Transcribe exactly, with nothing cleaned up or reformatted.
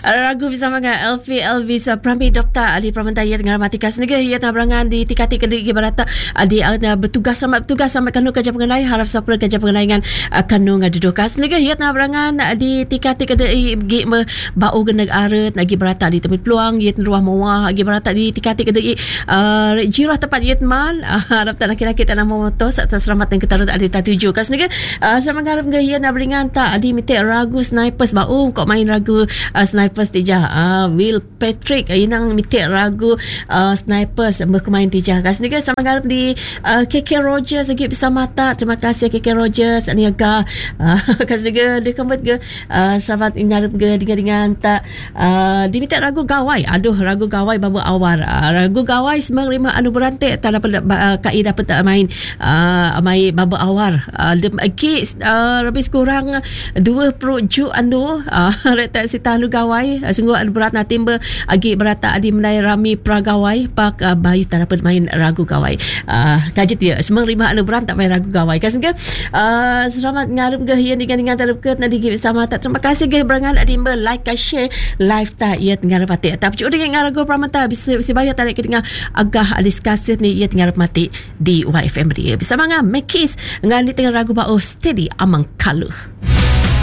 Ragu bersama dengan L V L V Pramil Doktor di Pramantaya Tengah Matikas Negara ia berangan di tikati kedai berata di bertugas selamat bertugas selamat kanu kerja pengenai harap sapra kerja pengenai kanu ngadudukas negara ia berangan di tikati kedai gi bau geneg aret lagi berata di tempat peluang ia ruah mawah lagi berata di tikati kedai jirah tempat ia teman harap tak laki-laki tanah motos atau selamat yang kita ada tuju kas negara selamat harap ia nak beringan tak di mitik ragu snipers bau kok main ragu uh, snipers tijah uh, Will Patrick uh, inang mitik ragu uh, snipers berkemain tijah kas ni sama garap di uh, K K Rogers lagi bisa mata terima kasih K K Rogers niaga uh, kas ni dia kembali ke uh, selamat ngarap ke dengan tak uh, di mitik ragu gawai aduh ragu gawai babu awar uh, ragu gawai semang lima anu berantai tak dapat uh, kai dapat main uh, main babu awar uh, lagi uh, lebih kurang dua puluh ju anu uh, tak sita anu gawai sungguh anu berat nak timba agi berata adi menai rami pragawai pak uh, bayu tak dapat main ragu gawai uh, kajet dia semang lima anu berat tak main ragu gawai kan sehingga uh, selamat ngarup ke yang dengan tarif ke nanti bersama tak terima kasih ke berangan adi member like share live tak ia ngarup mati tapi juga dengan ragu pramata bisa bisa bayar tarik ke dengan agak diskusi ni ia ngarup mati di Y F M dia bersama dengan Mekis dengan di tengah ragu bau steady amang kalu.